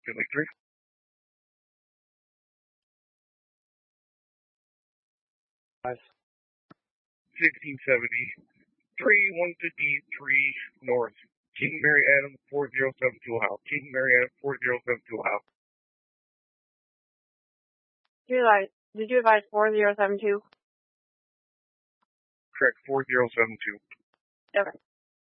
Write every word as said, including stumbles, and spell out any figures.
Finley three. Five. sixteen seventy. three one fifty-three North. King Mary Adam four zero seven two Ohio. King Mary Adam four zero seven two Ohio. Did you advise, did you advise four zero seven two? Correct, four zero seven two. Okay.